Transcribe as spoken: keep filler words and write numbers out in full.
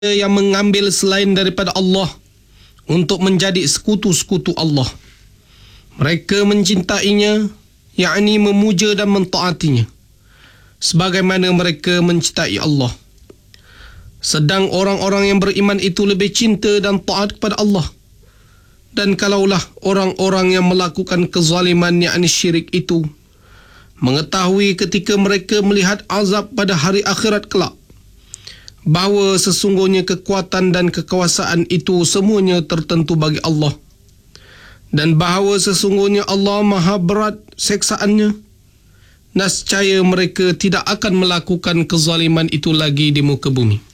yang mengambil selain daripada Allah untuk menjadi sekutu-sekutu Allah. Mereka mencintainya, yakni memuja dan mentaatinya, sebagaimana mereka mencintai Allah. Sedang orang-orang yang beriman itu lebih cinta dan taat kepada Allah. Dan kalaulah orang-orang yang melakukan kezaliman, yakni syirik itu, mengetahui ketika mereka melihat azab pada hari akhirat kelak, bahawa sesungguhnya kekuatan dan kekuasaan itu semuanya tertentu bagi Allah, dan bahawa sesungguhnya Allah maha berat seksaannya, nescaya mereka tidak akan melakukan kezaliman itu lagi di muka bumi.